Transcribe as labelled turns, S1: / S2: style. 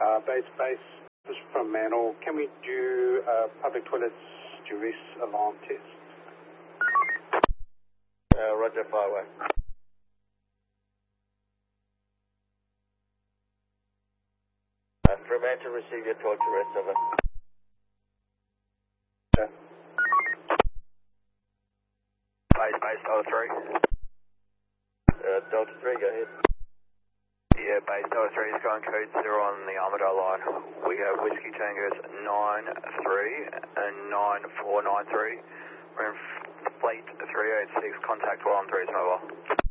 S1: Base, this is from Manor. Can we do public toilets duress alarm test?
S2: Roger, fire away. Fremantle, receive your toilet duress, over.
S1: Okay.
S3: Base Delta 3.
S2: Delta 3, go ahead.
S3: Yeah, base Delta 3 is going code 0 on the Armadale line. We have Whiskey Tangos 93 and 9493. We're in fleet 386, contact while on 3's mobile.